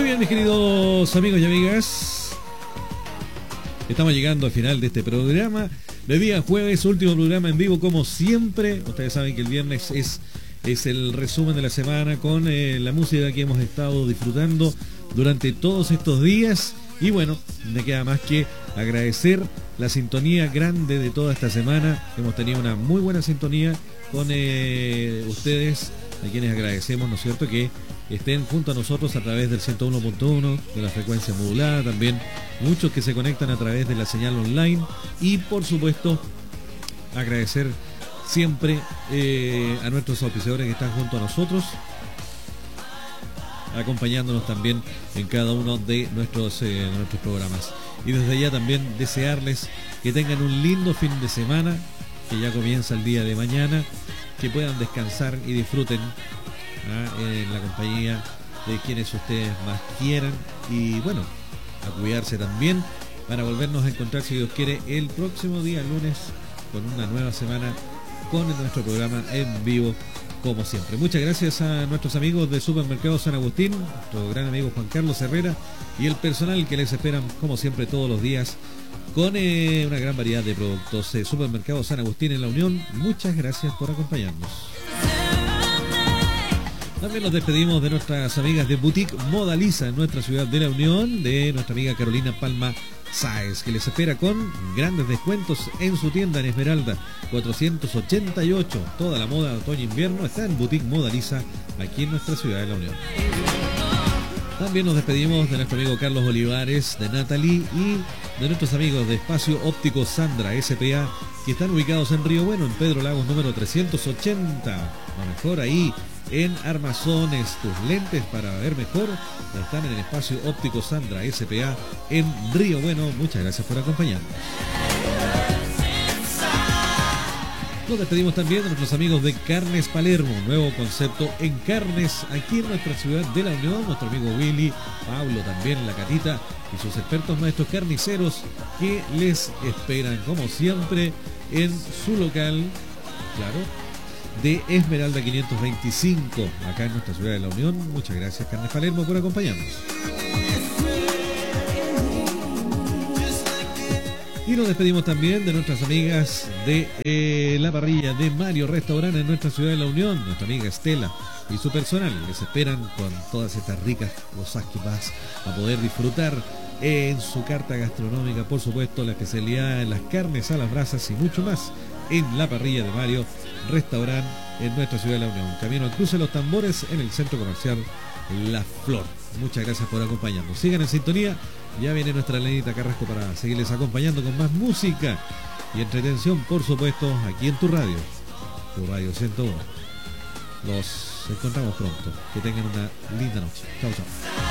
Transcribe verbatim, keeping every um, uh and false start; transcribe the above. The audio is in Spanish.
bien, mis queridos amigos y amigas, estamos llegando al final de este programa de día jueves, último programa en vivo como siempre. Ustedes saben que el viernes es, es el resumen de la semana con eh, la música que hemos estado disfrutando durante todos estos días. Y bueno, me queda más que agradecer la sintonía grande de toda esta semana. Hemos tenido una muy buena sintonía con eh, ustedes, a quienes agradecemos, ¿no es cierto?, que estén junto a nosotros a través del ciento uno punto uno de la frecuencia modulada, también muchos que se conectan a través de la señal online, y por supuesto agradecer siempre eh, a nuestros auspiciadores que están junto a nosotros, acompañándonos también en cada uno de nuestros, eh, nuestros programas. Y desde ya también desearles que tengan un lindo fin de semana, que ya comienza el día de mañana, que puedan descansar y disfruten ¿ah? en la compañía de quienes ustedes más quieran, y bueno, a cuidarse también para volvernos a encontrar, si Dios quiere, el próximo día lunes con una nueva semana con nuestro programa en vivo como siempre. Muchas gracias a nuestros amigos de Supermercado San Agustín, nuestro gran amigo Juan Carlos Herrera y el personal que les esperan como siempre todos los días con eh, una gran variedad de productos. eh, Supermercado San Agustín en La Unión, muchas gracias por acompañarnos. También nos despedimos de nuestras amigas de Boutique Modaliza en nuestra ciudad de La Unión, de nuestra amiga Carolina Palma Sáez, que les espera con grandes descuentos en su tienda en Esmeralda cuatrocientos ochenta y ocho. Toda la moda de otoño-invierno está en Boutique Modaliza, aquí en nuestra ciudad de La Unión. También nos despedimos de nuestro amigo Carlos Olivares, de Natalie y de nuestros amigos de Espacio Óptico Sandra S P A, que están ubicados en Río Bueno, en Pedro Lagos número trescientos ochenta. Lo mejor ahí en armazones, tus lentes para ver mejor están en el Espacio Óptico Sandra S P A en Río Bueno. Muchas gracias por acompañarnos. Nos despedimos también de nuestros amigos de Carnes Palermo, nuevo concepto en carnes aquí en nuestra ciudad de La Unión. Nuestro amigo Willy, Pablo también, la Catita y sus expertos maestros carniceros que les esperan como siempre en su local, claro, de Esmeralda quinientos veinticinco, acá en nuestra ciudad de La Unión. Muchas gracias, Carnes Palermo, por acompañarnos. Y nos despedimos también de nuestras amigas de eh, la parrilla de Mario Restaurante en nuestra ciudad de La Unión. Nuestra amiga Estela y su personal les esperan con todas estas ricas cosas que vas a poder disfrutar en su carta gastronómica. Por supuesto, la especialidad en las carnes a las brasas y mucho más en la parrilla de Mario Restaurante en nuestra ciudad de La Unión. Camino al cruce de los tambores en el centro comercial La Flor. Muchas gracias por acompañarnos. Sigan en sintonía. Ya viene nuestra Lenita Carrasco para seguirles acompañando con más música y entretención, por supuesto, aquí en tu radio, tu radio ciento uno. Los encontramos pronto. Que tengan una linda noche. Chao, chao.